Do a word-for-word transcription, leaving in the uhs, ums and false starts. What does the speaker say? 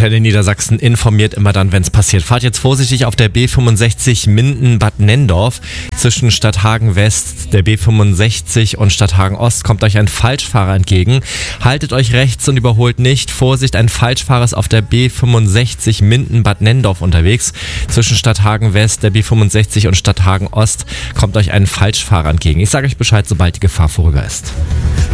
Antenne Niedersachsen informiert immer dann, wenn es passiert. Fahrt jetzt vorsichtig auf der B fünfundsechzig Minden-Bad Nendorf. Zwischen Stadthagen West, der B fünfundsechzig und Stadthagen Ost kommt euch ein Falschfahrer entgegen. Haltet euch rechts und überholt nicht. Vorsicht, ein Falschfahrer ist auf der B fünfundsechzig Minden-Bad Nendorf unterwegs. Zwischen Stadthagen West, der B fünfundsechzig und Stadthagen Ost kommt euch ein Falschfahrer entgegen. Ich sage euch Bescheid, sobald die Gefahr vorüber ist.